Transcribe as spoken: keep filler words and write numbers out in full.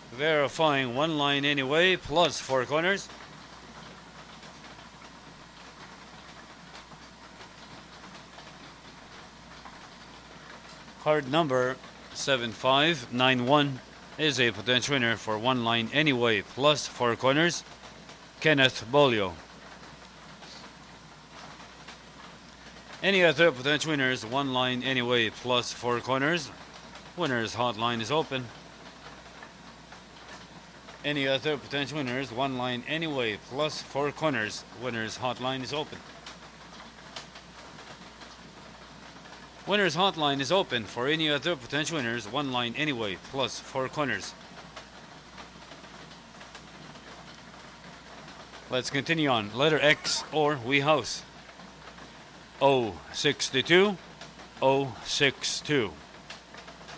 Verifying one line anyway, plus four corners. Card number seven five nine one is a potential winner for one line anyway, plus four corners. Kenneth Bolio. Any other potential winners, one line anyway, plus four corners. Winners hotline is open. Any other potential winners, one line anyway, plus four corners. Winners hotline is open. Winners hotline is open for any other potential winners, one line anyway, plus four corners. Let's continue on. Letter X or We House. oh six two, oh six two.